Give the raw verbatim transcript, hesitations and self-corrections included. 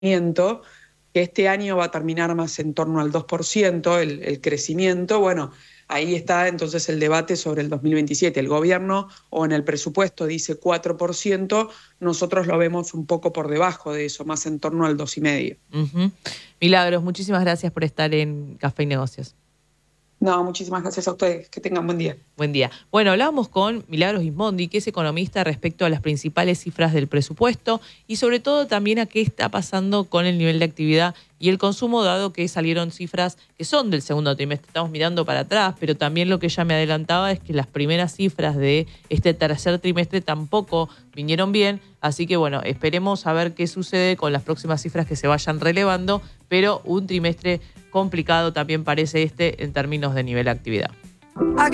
que este año va a terminar más en torno al dos por ciento el, el crecimiento. Bueno, ahí está entonces el debate sobre el dos mil veintisiete. El gobierno o en el presupuesto dice cuatro por ciento, nosotros lo vemos un poco por debajo de eso, más en torno al dos coma cinco por ciento. Uh-huh. Milagros, muchísimas gracias por estar en Café y Negocios. No, muchísimas gracias a ustedes. Que tengan buen día. Buen día. Bueno, hablábamos con Milagros Gismondi, que es economista, respecto a las principales cifras del presupuesto y sobre todo también a qué está pasando con el nivel de actividad y el consumo, dado que salieron cifras que son del segundo trimestre. Estamos mirando para atrás, pero también lo que ella me adelantaba es que las primeras cifras de este tercer trimestre tampoco vinieron bien. Así que bueno, esperemos a ver qué sucede con las próximas cifras que se vayan relevando, pero un trimestre complicado también parece este en términos de nivel de actividad.